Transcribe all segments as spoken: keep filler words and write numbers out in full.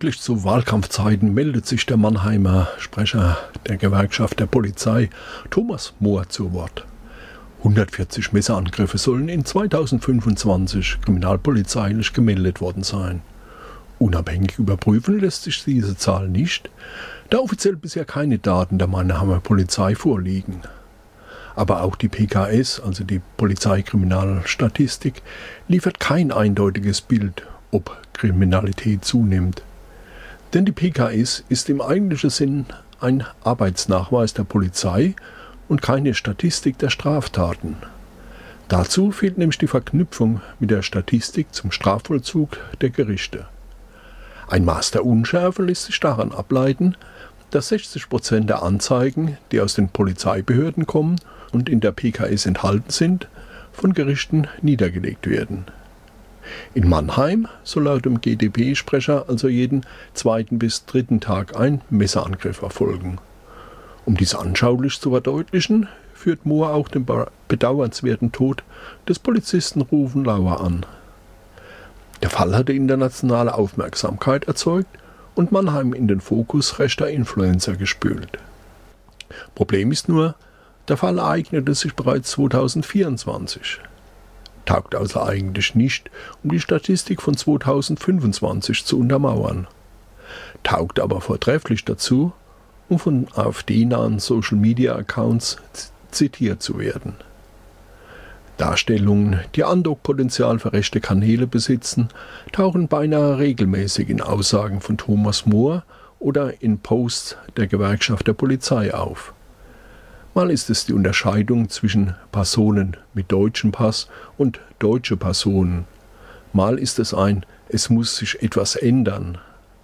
Pünktlich zu Wahlkampfzeiten meldet sich der Mannheimer Sprecher der Gewerkschaft der Polizei, Thomas Mohr, zu Wort. hundertvierzig Messerangriffe sollen in zweitausendfünfundzwanzig kriminalpolizeilich gemeldet worden sein. Unabhängig überprüfen lässt sich diese Zahl nicht, da offiziell bisher keine Daten der Mannheimer Polizei vorliegen. Aber auch die P K S, also die Polizeikriminalstatistik, liefert kein eindeutiges Bild, ob Kriminalität zunimmt. Denn die P K S ist im eigentlichen Sinn ein Arbeitsnachweis der Polizei und keine Statistik der Straftaten. Dazu fehlt nämlich die Verknüpfung mit der Statistik zum Strafvollzug der Gerichte. Ein Maß der Unschärfe lässt sich daran ableiten, dass sechzig Prozent der Anzeigen, die aus den Polizeibehörden kommen und in der P K S enthalten sind, von Gerichten niedergelegt werden. In Mannheim soll laut dem G D P-Sprecher also jeden zweiten bis dritten Tag ein Messerangriff erfolgen. Um dies anschaulich zu verdeutlichen, führt Mohr auch den bedauernswerten Tod des Polizisten Ruven Lauer an. Der Fall hatte internationale Aufmerksamkeit erzeugt und Mannheim in den Fokus rechter Influencer gespült. Problem ist nur, der Fall ereignete sich bereits zweitausendvierundzwanzig. Taugt also eigentlich nicht, um die Statistik von zweitausendfünfundzwanzig zu untermauern. Taugt aber vortrefflich dazu, um von AfD-nahen Social-Media-Accounts zitiert zu werden. Darstellungen, die Andockpotenzial für rechte Kanäle besitzen, tauchen beinahe regelmäßig in Aussagen von Thomas Mohr oder in Posts der Gewerkschaft der Polizei auf. Mal ist es die Unterscheidung zwischen Personen mit deutschem Pass und deutsche Personen. Mal ist es ein „Es muss sich etwas ändern".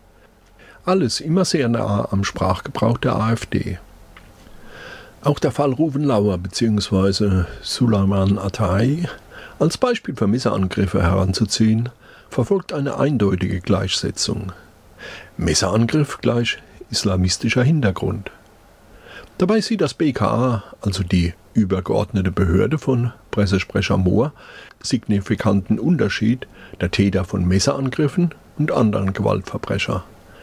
Alles immer sehr nah am Sprachgebrauch der AfD. Auch der Fall Ruven Lauer bzw. Sulaiman Atai als Beispiel für Messerangriffe heranzuziehen, verfolgt eine eindeutige Gleichsetzung. Messerangriff gleich islamistischer Hintergrund. Dabei sieht das B K A, also die übergeordnete Behörde von Pressesprecher Mohr, signifikanten Unterschied der Täter von Messerangriffen und anderen Gewaltverbrecher.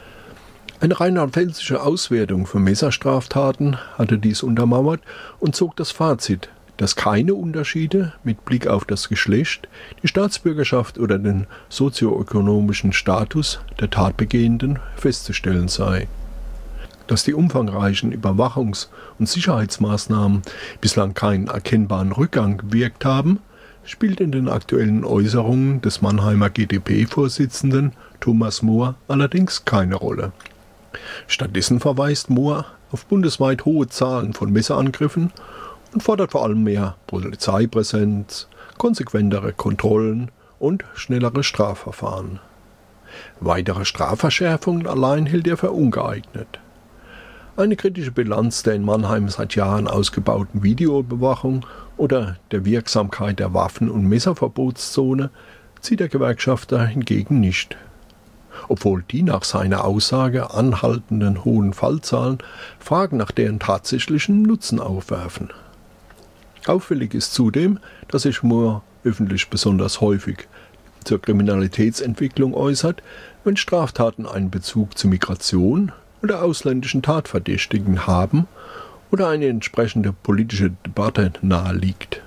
Eine rheinland-pfälzische Auswertung für Messerstraftaten hatte dies untermauert und zog das Fazit, dass keine Unterschiede mit Blick auf das Geschlecht, die Staatsbürgerschaft oder den sozioökonomischen Status der Tatbegehenden festzustellen sei. Dass die umfangreichen Überwachungs- und Sicherheitsmaßnahmen bislang keinen erkennbaren Rückgang gewirkt haben, spielt in den aktuellen Äußerungen des Mannheimer G D P-Vorsitzenden Thomas Mohr allerdings keine Rolle. Stattdessen verweist Mohr auf bundesweit hohe Zahlen von Messerangriffen und fordert vor allem mehr Polizeipräsenz, konsequentere Kontrollen und schnellere Strafverfahren. Weitere Strafverschärfungen allein hält er für ungeeignet. Eine kritische Bilanz der in Mannheim seit Jahren ausgebauten Videoüberwachung oder der Wirksamkeit der Waffen- und Messerverbotszone zieht der Gewerkschafter hingegen nicht. Obwohl die nach seiner Aussage anhaltenden hohen Fallzahlen Fragen nach deren tatsächlichen Nutzen aufwerfen. Auffällig ist zudem, dass sich Mohr öffentlich besonders häufig zur Kriminalitätsentwicklung äußert, wenn Straftaten einen Bezug zu Migration oder ausländischen Tatverdächtigen haben oder eine entsprechende politische Debatte naheliegt.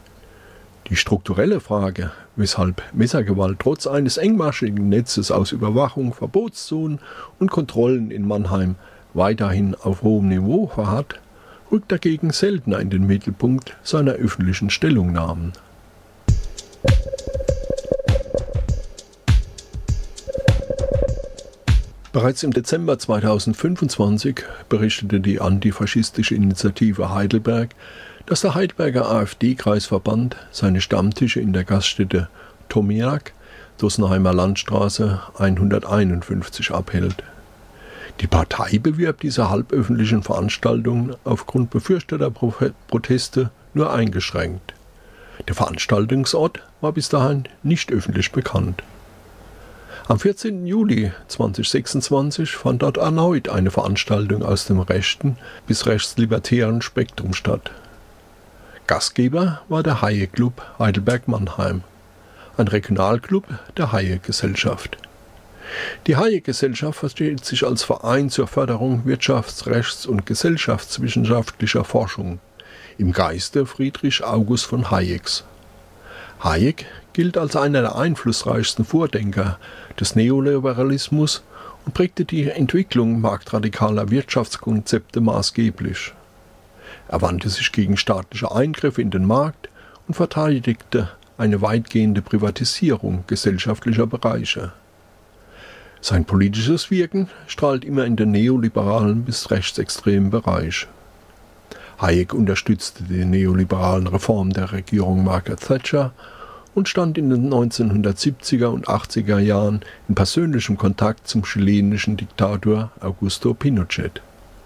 Die strukturelle Frage, weshalb Messergewalt trotz eines engmaschigen Netzes aus Überwachung, Verbotszonen und Kontrollen in Mannheim weiterhin auf hohem Niveau verharrt, rückt dagegen seltener in den Mittelpunkt seiner öffentlichen Stellungnahmen. Bereits im Dezember zweitausendfünfundzwanzig berichtete die antifaschistische Initiative Heidelberg, dass der Heidelberger AfD-Kreisverband seine Stammtische in der Gaststätte Tomiak, Dossenheimer Landstraße hunderteinundfünfzig abhält. Die Partei bewirbt diese halböffentlichen Veranstaltungen aufgrund befürchteter Pro- Proteste nur eingeschränkt. Der Veranstaltungsort war bis dahin nicht öffentlich bekannt. Am vierzehnten Juli zweitausendsechsundzwanzig fand dort erneut eine Veranstaltung aus dem rechten bis rechtslibertären Spektrum statt. Gastgeber war der Haie-Club Heidelberg-Mannheim, ein Regionalclub der Haie-Gesellschaft. Die Hayek-Gesellschaft versteht sich als Verein zur Förderung wirtschafts-, rechts- und gesellschaftswissenschaftlicher Forschung im Geiste Friedrich August von Hayeks. Hayek gilt als einer der einflussreichsten Vordenker des Neoliberalismus und prägte die Entwicklung marktradikaler Wirtschaftskonzepte maßgeblich. Er wandte sich gegen staatliche Eingriffe in den Markt und verteidigte eine weitgehende Privatisierung gesellschaftlicher Bereiche. Sein politisches Wirken strahlt immer in den neoliberalen bis rechtsextremen Bereich. Hayek unterstützte die neoliberalen Reformen der Regierung Margaret Thatcher und stand in den neunzehnhundertsiebziger und achtziger Jahren in persönlichem Kontakt zum chilenischen Diktator Augusto Pinochet.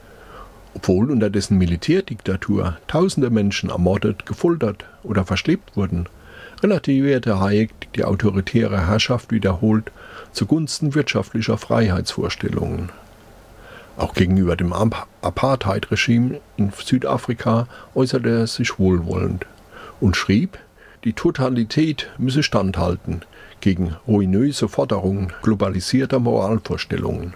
Obwohl unter dessen Militärdiktatur tausende Menschen ermordet, gefoltert oder verschleppt wurden, relativierte Hayek die autoritäre Herrschaft wiederholt zugunsten wirtschaftlicher Freiheitsvorstellungen. Auch gegenüber dem Apartheid-Regime in Südafrika äußerte er sich wohlwollend und schrieb, die Totalität müsse standhalten gegen ruinöse Forderungen globalisierter Moralvorstellungen.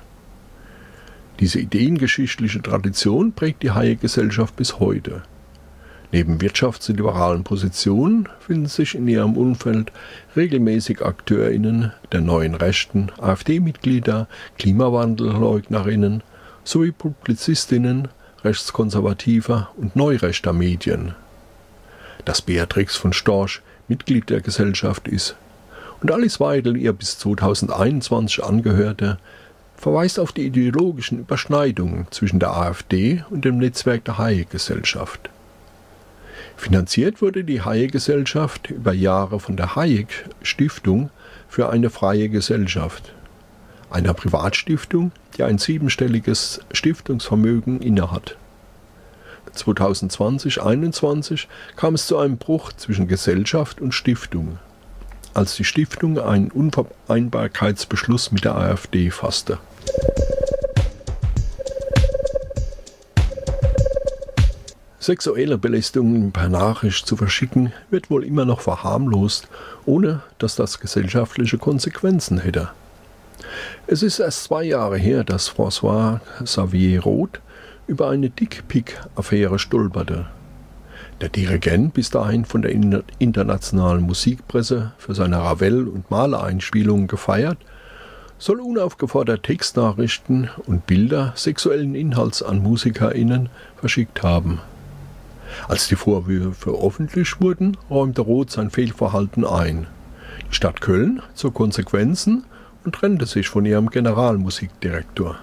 Diese ideengeschichtliche Tradition prägt die Hayek-Gesellschaft bis heute. Neben wirtschaftsliberalen Positionen finden sich in ihrem Umfeld regelmäßig AkteurInnen der neuen Rechten, AfD-Mitglieder, KlimawandelleugnerInnen sowie Publizistinnen rechtskonservativer und neurechter Medien. Dass Beatrix von Storch Mitglied der Gesellschaft ist und Alice Weidel ihr bis zweitausendeinundzwanzig angehörte, verweist auf die ideologischen Überschneidungen zwischen der AfD und dem Netzwerk der Hayek-Gesellschaft. Finanziert wurde die Hayek-Gesellschaft über Jahre von der Hayek-Stiftung für eine freie Gesellschaft, einer Privatstiftung, die ein siebenstelliges Stiftungsvermögen innehat. zweitausendzwanzig einundzwanzig kam es zu einem Bruch zwischen Gesellschaft und Stiftung, als die Stiftung einen Unvereinbarkeitsbeschluss mit der AfD fasste. Sexuelle Belästigungen per Nachricht zu verschicken, wird wohl immer noch verharmlost, ohne dass das gesellschaftliche Konsequenzen hätte. Es ist erst zwei Jahre her, dass François-Xavier Roth über eine Dickpick-Affäre stolperte. Der Dirigent, bis dahin von der internationalen Musikpresse für seine Ravel- und Malereinspielungen gefeiert, soll unaufgefordert Textnachrichten und Bilder sexuellen Inhalts an MusikerInnen verschickt haben. Als die Vorwürfe veröffentlicht wurden, räumte Roth sein Fehlverhalten ein. Die Stadt Köln zog Konsequenzen und trennte sich von ihrem Generalmusikdirektor.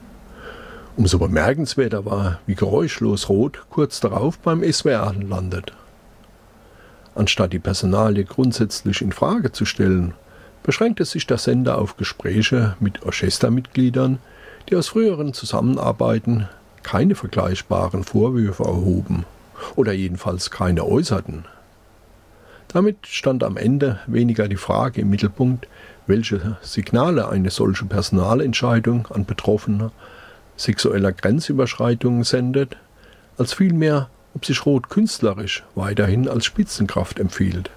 Umso bemerkenswerter war, wie geräuschlos Roth kurz darauf beim S W R landet. Anstatt die Personalie grundsätzlich in Frage zu stellen, beschränkte sich der Sender auf Gespräche mit Orchestermitgliedern, die aus früheren Zusammenarbeiten keine vergleichbaren Vorwürfe erhoben oder jedenfalls keine äußerten. Damit stand am Ende weniger die Frage im Mittelpunkt, welche Signale eine solche Personalentscheidung an Betroffene sexueller Grenzüberschreitungen sendet, als vielmehr, ob sich Roth künstlerisch weiterhin als Spitzenkraft empfiehlt.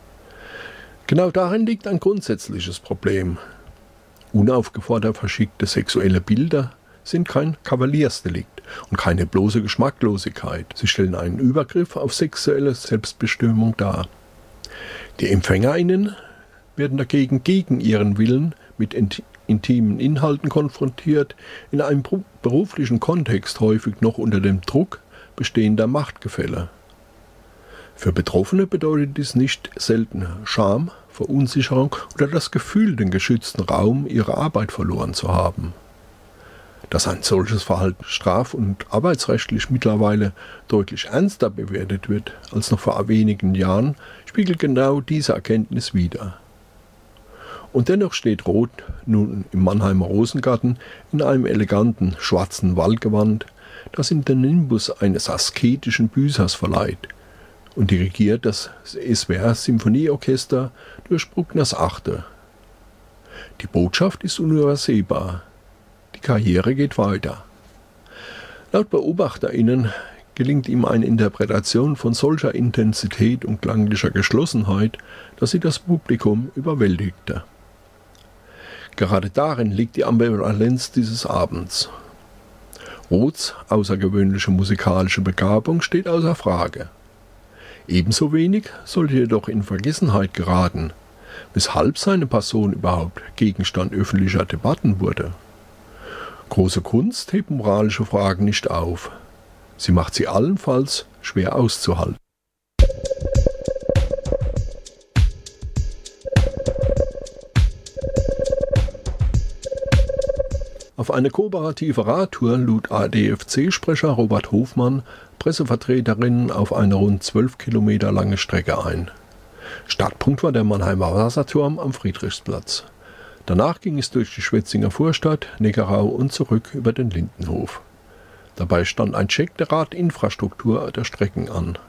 Genau darin liegt ein grundsätzliches Problem. Unaufgefordert verschickte sexuelle Bilder sind kein Kavaliersdelikt und keine bloße Geschmacklosigkeit. Sie stellen einen Übergriff auf sexuelle Selbstbestimmung dar. Die EmpfängerInnen werden dagegen gegen ihren Willen mit intimen Inhalten konfrontiert, in einem beruflichen Kontext häufig noch unter dem Druck bestehender Machtgefälle. Für Betroffene bedeutet dies nicht selten Scham, Verunsicherung oder das Gefühl, den geschützten Raum ihrer Arbeit verloren zu haben. Dass ein solches Verhalten straf- und arbeitsrechtlich mittlerweile deutlich ernster bewertet wird als noch vor wenigen Jahren, spiegelt genau diese Erkenntnis wider. Und dennoch steht Roth nun im Mannheimer Rosengarten in einem eleganten schwarzen Wallgewand, das ihm den Nimbus eines asketischen Büßers verleiht, und dirigiert das S W R-Symphonieorchester durch Bruckners Achte. Die Botschaft ist unübersehbar. Die Karriere geht weiter. Laut BeobachterInnen gelingt ihm eine Interpretation von solcher Intensität und klanglicher Geschlossenheit, dass sie das Publikum überwältigte. Gerade darin liegt die Ambivalenz dieses Abends. Roths außergewöhnliche musikalische Begabung steht außer Frage. Ebenso wenig sollte jedoch in Vergessenheit geraten, weshalb seine Person überhaupt Gegenstand öffentlicher Debatten wurde. Große Kunst hebt moralische Fragen nicht auf. Sie macht sie allenfalls schwer auszuhalten. Auf eine kooperative Radtour lud A D F C-Sprecher Robert Hofmann Pressevertreterinnen auf eine rund zwölf Kilometer lange Strecke ein. Startpunkt war der Mannheimer Wasserturm am Friedrichsplatz. Danach ging es durch die Schwetzinger Vorstadt, Neckarau und zurück über den Lindenhof. Dabei stand ein Check der Radinfrastruktur der Strecken an.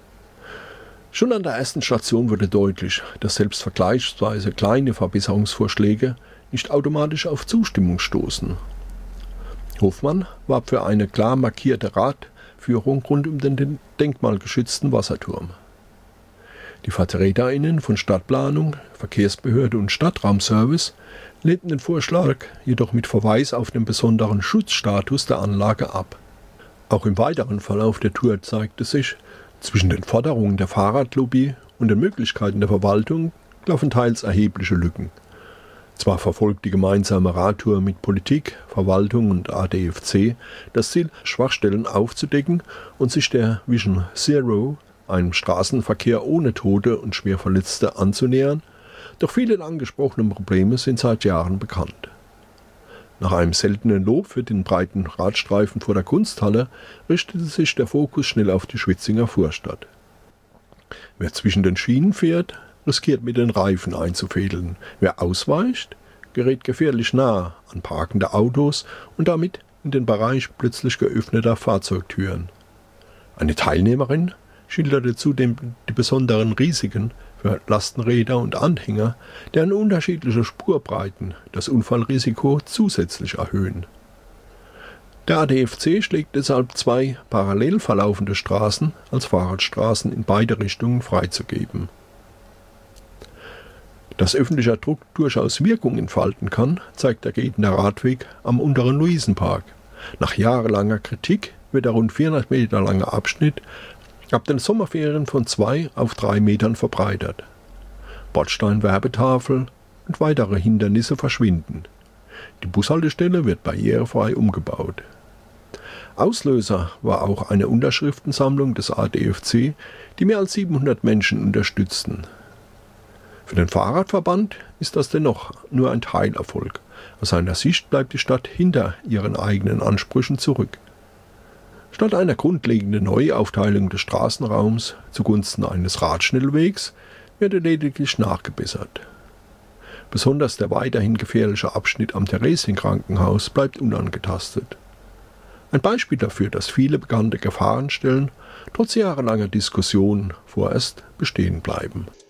Schon an der ersten Station wurde deutlich, dass selbst vergleichsweise kleine Verbesserungsvorschläge nicht automatisch auf Zustimmung stoßen. Hofmann warb für eine klar markierte Radführung rund um den denkmalgeschützten Wasserturm. Die VertreterInnen von Stadtplanung, Verkehrsbehörde und Stadtraumservice lehnten den Vorschlag jedoch mit Verweis auf den besonderen Schutzstatus der Anlage ab. Auch im weiteren Verlauf der Tour zeigte sich, zwischen den Forderungen der Fahrradlobby und den Möglichkeiten der Verwaltung klaffen teils erhebliche Lücken. Zwar verfolgt die gemeinsame Radtour mit Politik, Verwaltung und A D F C das Ziel, Schwachstellen aufzudecken und sich der Vision Zero, einem Straßenverkehr ohne Tote und Schwerverletzte, anzunähern, doch viele der angesprochenen Probleme sind seit Jahren bekannt. Nach einem seltenen Lob für den breiten Radstreifen vor der Kunsthalle richtete sich der Fokus schnell auf die Schwetzinger Vorstadt. Wer zwischen den Schienen fährt, riskiert mit den Reifen einzufädeln. Wer ausweicht, gerät gefährlich nah an parkende Autos und damit in den Bereich plötzlich geöffneter Fahrzeugtüren. Eine Teilnehmerin schilderte zudem die besonderen Risiken für Lastenräder und Anhänger, deren unterschiedliche Spurbreiten das Unfallrisiko zusätzlich erhöhen. Der A D F C schlägt deshalb zwei parallel verlaufende Straßen als Fahrradstraßen in beide Richtungen freizugeben. Dass öffentlicher Druck durchaus Wirkung entfalten kann, zeigt der Geitner Radweg am unteren Luisenpark. Nach jahrelanger Kritik wird der rund vierhundert Meter lange Abschnitt ab den Sommerferien von zwei auf drei Metern verbreitert. Bordstein-Werbetafel und weitere Hindernisse verschwinden. Die Bushaltestelle wird barrierefrei umgebaut. Auslöser war auch eine Unterschriftensammlung des A D F C, die mehr als siebenhundert Menschen unterstützten. Für den Fahrradverband ist das dennoch nur ein Teilerfolg. Aus seiner Sicht bleibt die Stadt hinter ihren eigenen Ansprüchen zurück. Statt einer grundlegenden Neuaufteilung des Straßenraums zugunsten eines Radschnellwegs werde lediglich nachgebessert. Besonders der weiterhin gefährliche Abschnitt am Theresienkrankenhaus bleibt unangetastet. Ein Beispiel dafür, dass viele bekannte Gefahrenstellen trotz jahrelanger Diskussionen vorerst bestehen bleiben.